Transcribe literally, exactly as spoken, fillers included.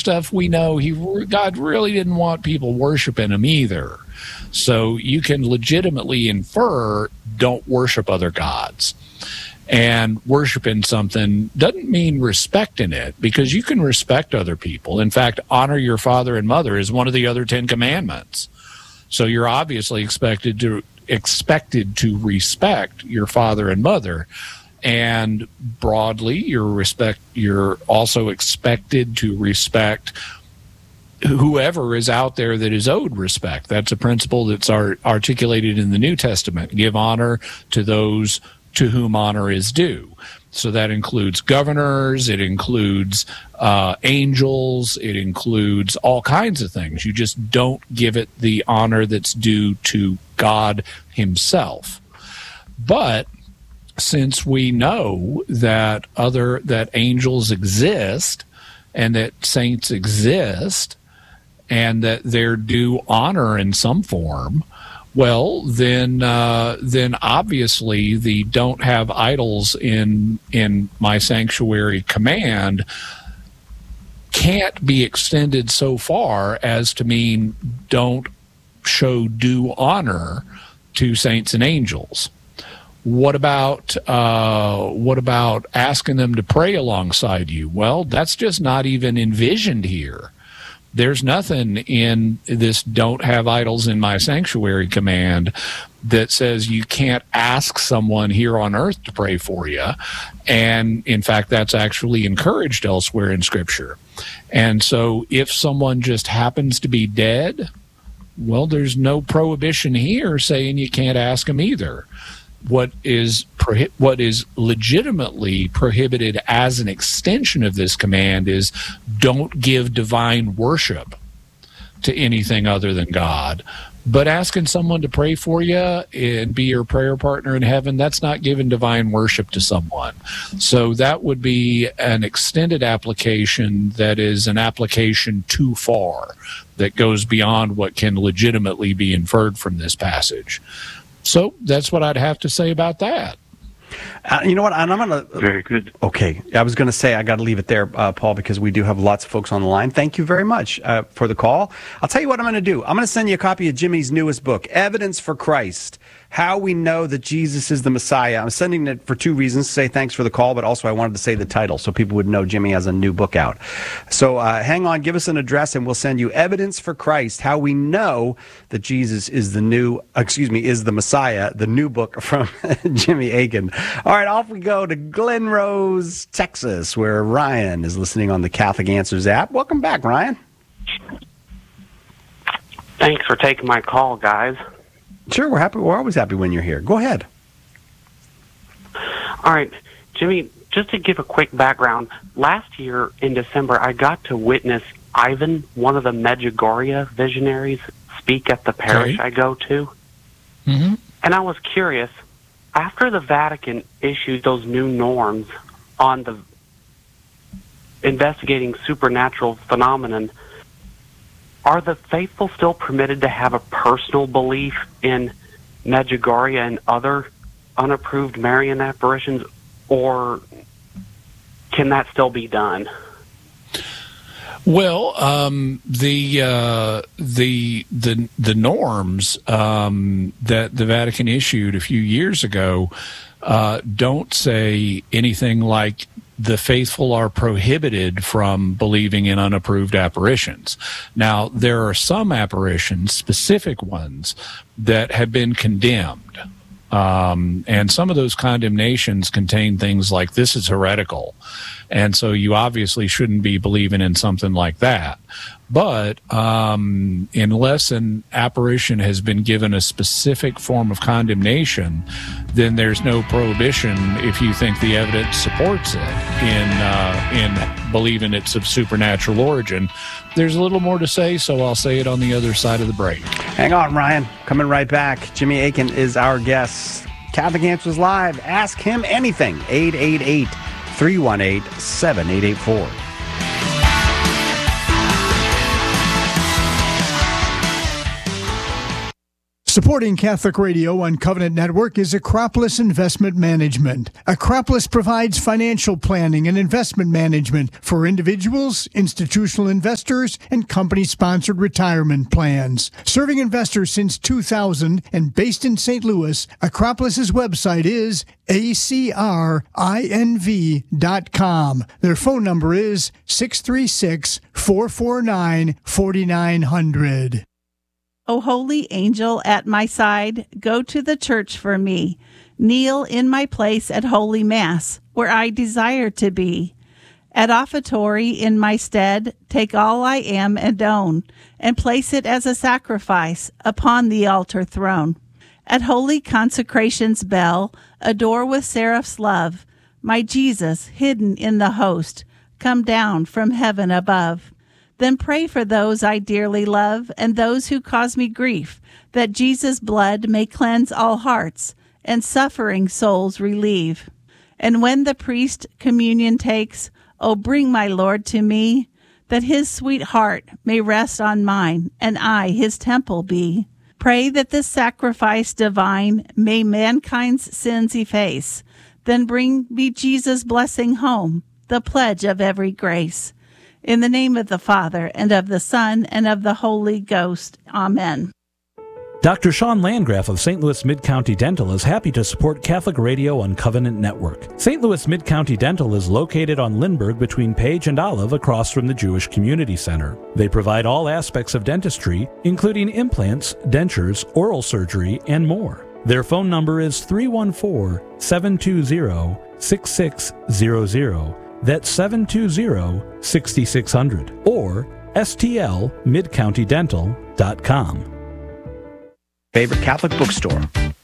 stuff we know he God really didn't want people worshiping him either. So you can legitimately infer, don't worship other gods. And worshiping something doesn't mean respecting it, because you can respect other people. In fact, honor your father and mother is one of the other Ten Commandments. So you're obviously expected to expected to respect your father and mother. And broadly, you're respect you're also expected to respect whoever is out there that is owed respect. That's a principle that's art- articulated in the New Testament. Give honor to those to whom honor is due. So that includes governors, it includes uh, angels, it includes all kinds of things. You just don't give it the honor that's due to God himself. But since we know that other that angels exist and that saints exist and that they're due honor in some form, well, then, uh, then obviously the "don't have idols in in my sanctuary" command can't be extended so far as to mean don't show due honor to saints and angels. What about uh, what about asking them to pray alongside you? Well, that's just not even envisioned here. There's nothing in this "don't have idols in my sanctuary" command that says you can't ask someone here on earth to pray for you. And in fact, that's actually encouraged elsewhere in Scripture. And so if someone just happens to be dead, well, there's no prohibition here saying you can't ask them either. What is prohi- what is legitimately prohibited as an extension of this command is don't give divine worship to anything other than God. But asking someone to pray for you and be your prayer partner in heaven, that's not giving divine worship to someone. So that would be an extended application that is an application too far, that goes beyond what can legitimately be inferred from this passage. So that's what I'd have to say about that. Uh, you know what? And I'm going to... Very good. Okay. I was going to say I got to leave it there, uh, Paul, because we do have lots of folks on the line. Thank you very much uh, for the call. I'll tell you what I'm going to do. I'm going to send you a copy of Jimmy's newest book, Evidence for Christ, How We Know That Jesus is the Messiah. I'm sending it for two reasons. To say thanks for the call, but also I wanted to say the title so people would know Jimmy has a new book out. So uh, hang on, give us an address, and we'll send you Evidence for Christ, How We Know That Jesus is the new, excuse me, is the Messiah, the new book from Jimmy Akin. All right, off we go to Glen Rose, Texas, where Ryan is listening on the Catholic Answers app. Welcome back, Ryan. Thanks for taking my call, guys. Sure, we're happy. We're always happy when you're here. Go ahead. All right, Jimmy, just to give a quick background, last year in December, I got to witness Ivan, one of the Medjugorje visionaries, speak at the parish okay. I go to. Mm-hmm. And I was curious, after the Vatican issued those new norms on the investigating supernatural phenomenon, are the faithful still permitted to have a personal belief in Medjugorje and other unapproved Marian apparitions, or can that still be done? Well, um, the uh, the the the norms um, that the Vatican issued a few years ago uh, don't say anything like the faithful are prohibited from believing in unapproved apparitions. Now, there are some apparitions, specific ones, that have been condemned. Um, and some of those condemnations contain things like, this is heretical. And so you obviously shouldn't be believing in something like that. But um, unless an apparition has been given a specific form of condemnation, then there's no prohibition, if you think the evidence supports it, in uh, in believing it's of supernatural origin. There's a little more to say, so I'll say it on the other side of the break. Hang on, Ryan. Coming right back. Jimmy Akin is our guest. Catholic Answers Live. Ask him anything. eight eight eight, three one eight, seven eight eight four. Supporting Catholic Radio on Covenant Network is Acropolis Investment Management. Acropolis provides financial planning and investment management for individuals, institutional investors, and company-sponsored retirement plans. Serving investors since two thousand and based in Saint Louis, Acropolis's website is A C R I N V dot com. Their phone number is six three six, four four nine, four nine zero zero. O holy angel at my side, go to the church for me. Kneel in my place at Holy Mass, where I desire to be. At offertory in my stead, take all I am and own, and place it as a sacrifice upon the altar throne. At holy consecration's bell, adore with seraph's love, my Jesus hidden in the host, come down from heaven above. Then pray for those I dearly love and those who cause me grief, that Jesus' blood may cleanse all hearts and suffering souls relieve. And when the priest communion takes, oh, bring my Lord to me, that his sweet heart may rest on mine and I his temple be. Pray that this sacrifice divine may mankind's sins efface. Then bring me Jesus' blessing home, the pledge of every grace. In the name of the Father, and of the Son, and of the Holy Ghost. Amen. Doctor Sean Landgraf of Saint Louis Mid-County Dental is happy to support Catholic Radio on Covenant Network. Saint Louis Mid-County Dental is located on Lindbergh between Page and Olive across from the Jewish Community Center. They provide all aspects of dentistry, including implants, dentures, oral surgery, and more. Their phone number is three one four, seven two zero, six six zero zero. That's seven two zero, six six zero zero or S T L mid county dental dot com. Favorite Catholic bookstore.